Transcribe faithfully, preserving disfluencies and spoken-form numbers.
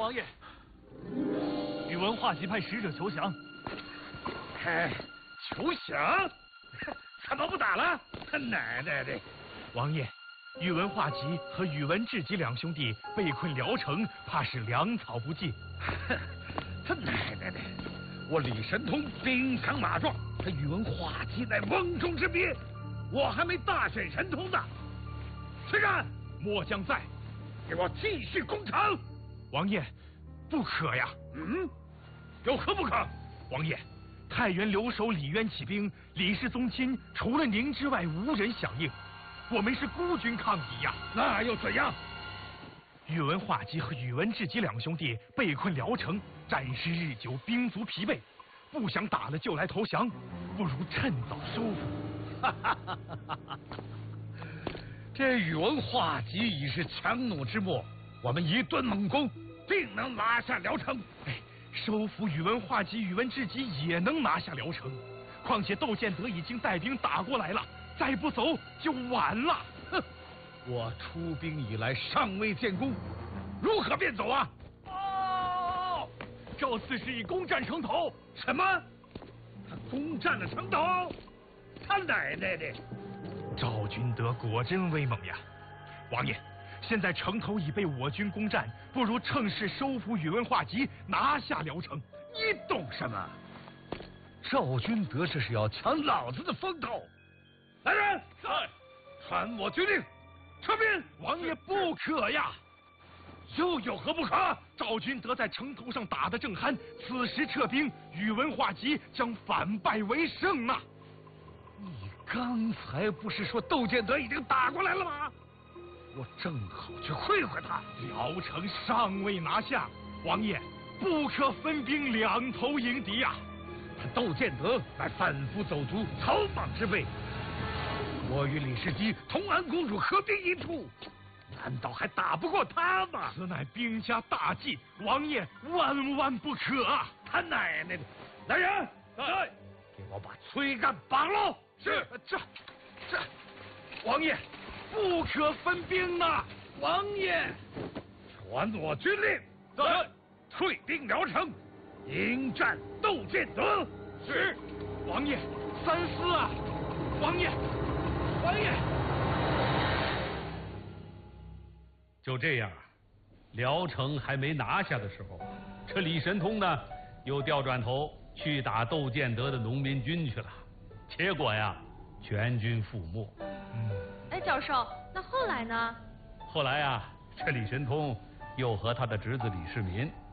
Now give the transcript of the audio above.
王爷，宇文化及派使者求降。 哎，求降？怎么不打了？他奶奶的！ 王爷，宇文化及和宇文智及两兄弟被困聊城，怕是粮草不济。 他奶奶的！我李神通兵强马壮，他宇文化及乃瓮中之鳖，我还没大显神通呢。谁敢？ 末将在。 给我继续攻城！ 王爷，不可呀！ 嗯，有何不可？ 王爷，太原留守李渊起兵，李氏宗亲除了您之外无人响应，我们是孤军抗敌呀。 那又怎样？ 宇文化及和宇文智及两兄弟被困聊城，战事日久，兵卒疲惫，不想打了就来投降，不如趁早收复。 哈哈哈哈哈！这宇文化及已是强弩之末，我们一顿猛攻，定能拿下聊城。 哎，收服宇文化及、宇文智及也能拿下聊城。况且窦建德已经带兵打过来了，再不走就晚了。 哼！我出兵以来尚未建功，如何便走啊？ 哦，赵刺史已攻占城头。 什么？他攻占了城头？他奶奶的！ 赵君德果真威猛呀！王爷，现在城头已被我军攻占，不如趁势收服宇文化及，拿下聊城。 你懂什么？赵君德这是要抢老子的风头！来人， 在， 传我军令，撤兵！ 王爷不可呀！ 又有何不可？ 赵君德在城头上打得正酣，此时撤兵，宇文化及将反败为胜啊！ 你刚才不是说窦建德已经打过来了吗？我正好去会会他。 聊城尚未拿下，王爷不可分兵两头迎敌呀！ 他窦建德乃贩夫走卒、草莽之辈，我与李世基、同安公主合兵一处，难道还打不过他吗？ 此乃兵家大忌，王爷万万不可啊！ 他奶奶的！来人， 在， 给我把崔干绑喽！ 是，这这，王爷不可分兵啊！ 王爷，传我军令， 在， 退兵聊城，迎战窦建德。 是，王爷，三思啊！王爷，王爷。 就这样，聊城还没拿下的时候，这李神通呢，又调转头去打窦建德的农民军去了。结果呀，全军覆没。 嗯，哎，教授，那后来呢？ 后来呀，这李神通又和他的侄子李世民